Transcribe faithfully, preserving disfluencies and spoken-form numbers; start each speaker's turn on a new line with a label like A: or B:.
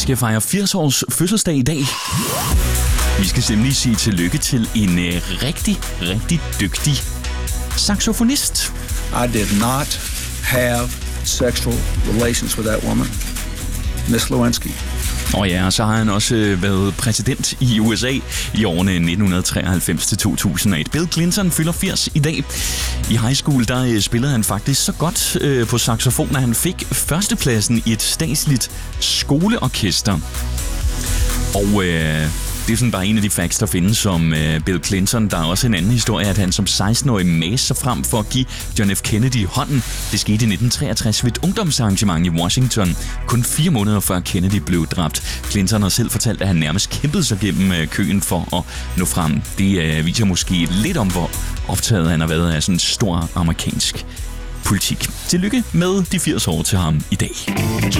A: skal fejre firs års fødselsdag i dag. Vi skal simpelthen sige tillykke til en øh, rigtig, rigtig dygtig saxofonist.
B: I did not have sexual relations with that woman, Miss Lewinsky.
A: Og ja, så har han også øh, været præsident i U S A i årene nitten treoghalvfems til to tusind og et. Bill Clinton fylder firs i dag. I high school, der øh, spillede han faktisk så godt øh, på saxofon, at han fik førstepladsen i et statsligt skoleorkester. Og øh, det er sådan bare en af de facts, der findes om øh, Bill Clinton. Der er også en anden historie, at han som seksten-årig maste sig frem for at give John F. Kennedy hånden. Det skete i nitten treogtres ved et ungdomsarrangement i Washington, kun fire måneder før Kennedy blev dræbt. Clinton har selv fortalt, at han nærmest kæmpede sig gennem øh, køen for at nå frem. Det øh, viser måske lidt om, hvor optaget han har været af sådan en stor amerikansk politik. Tillykke med de firs år til ham i dag.